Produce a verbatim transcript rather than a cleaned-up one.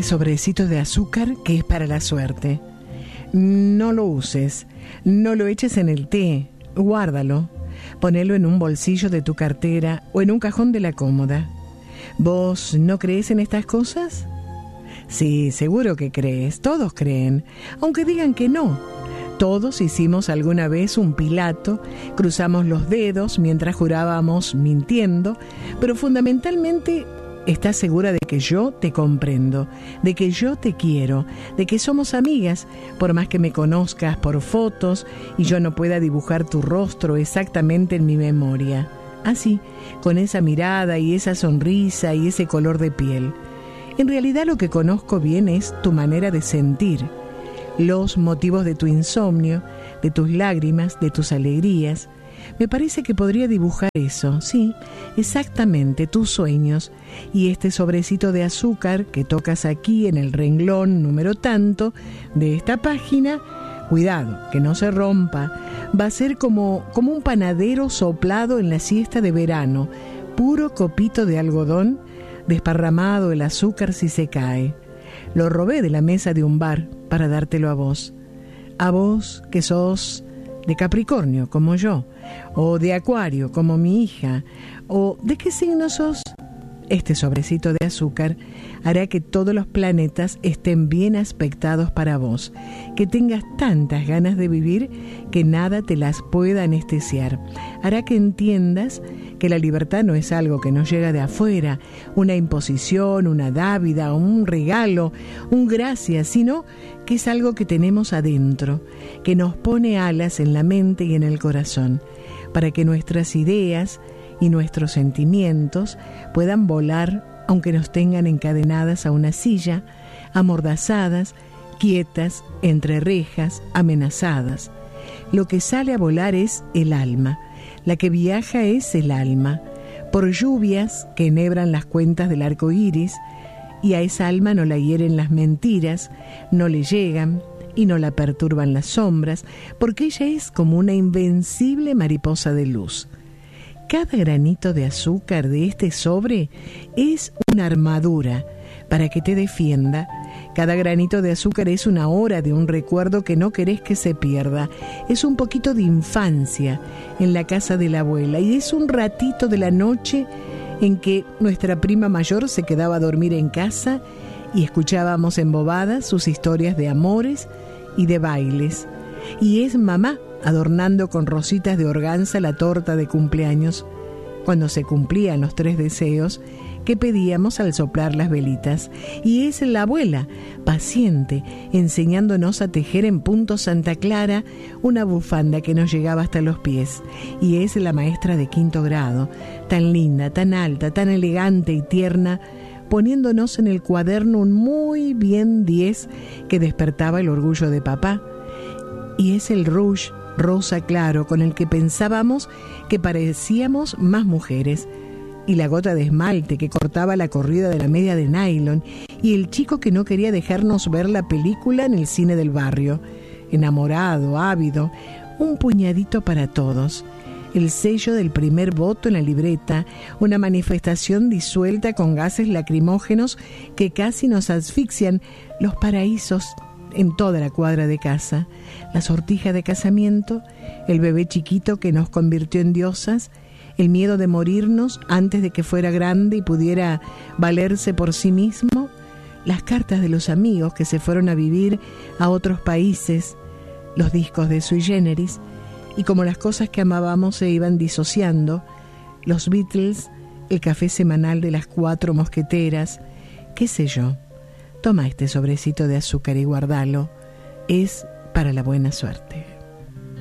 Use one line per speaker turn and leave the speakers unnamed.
este sobrecito de azúcar que es para la suerte. No lo uses, no lo eches en el té, guárdalo, ponelo en un bolsillo de tu cartera o en un cajón de la cómoda. ¿Vos no crees en estas cosas? Sí, seguro que crees, todos creen, aunque digan que no. Todos hicimos alguna vez un Pilato, cruzamos los dedos mientras jurábamos mintiendo, pero fundamentalmente estás segura de que yo te comprendo, de que yo te quiero, de que somos amigas, por más que me conozcas por fotos y yo no pueda dibujar tu rostro exactamente en mi memoria. Así, con esa mirada y esa sonrisa y ese color de piel. En realidad lo que conozco bien es tu manera de sentir, los motivos de tu insomnio, de tus lágrimas, de tus alegrías. Me parece que podría dibujar eso, sí, exactamente, tus sueños. Y este sobrecito de azúcar que tocas aquí en el renglón número tanto de esta página, cuidado, que no se rompa, va a ser como, como un panadero soplado en la siesta de verano, puro copito de algodón, desparramado el azúcar si se cae. Lo robé de la mesa de un bar para dártelo a vos. A vos que sos de Capricornio, como yo, o de Acuario, como mi hija, o ¿de qué signo sos? Este sobrecito de azúcar hará que todos los planetas estén bien aspectados para vos, que tengas tantas ganas de vivir que nada te las pueda anestesiar. Hará que entiendas que la libertad no es algo que nos llega de afuera, una imposición, una dávida, un regalo, un gracias, sino que es algo que tenemos adentro, que nos pone alas en la mente y en el corazón, para que nuestras ideas y nuestros sentimientos puedan volar aunque nos tengan encadenadas a una silla, amordazadas, quietas, entre rejas, amenazadas. Lo que sale a volar es el alma, la que viaja es el alma, por lluvias que enhebran las cuentas del arco iris, y a esa alma no la hieren las mentiras, no le llegan y no la perturban las sombras, porque ella es como una invencible mariposa de luz. Cada granito de azúcar de este sobre es una armadura para que te defienda. Cada granito de azúcar es una hora de un recuerdo que no querés que se pierda. Es un poquito de infancia en la casa de la abuela y es un ratito de la noche en que nuestra prima mayor se quedaba a dormir en casa y escuchábamos embobadas sus historias de amores y de bailes. Y es mamá adornando con rositas de organza la torta de cumpleaños, cuando se cumplían los tres deseos que pedíamos al soplar las velitas. Y es la abuela, paciente, enseñándonos a tejer en punto Santa Clara una bufanda que nos llegaba hasta los pies. Y es la maestra de quinto grado, tan linda, tan alta, tan elegante y tierna, poniéndonos en el cuaderno un muy bien diez que despertaba el orgullo de papá. Y es el rouge rosa claro con el que pensábamos que parecíamos más mujeres, y la gota de esmalte que cortaba la corrida de la media de nylon, y el chico que no quería dejarnos ver la película en el cine del barrio, enamorado, ávido, un puñadito para todos, el sello del primer voto en la libreta, una manifestación disuelta con gases lacrimógenos que casi nos asfixian, los paraísos en toda la cuadra de casa, la sortija de casamiento, el bebé chiquito que nos convirtió en diosas, el miedo de morirnos antes de que fuera grande y pudiera valerse por sí mismo, las cartas de los amigos que se fueron a vivir a otros países, los discos de Sui Generis, y como las cosas que amábamos se iban disociando, los Beatles, el café semanal de las cuatro mosqueteras, qué sé yo. Toma este sobrecito de azúcar y guardalo, es para la buena suerte.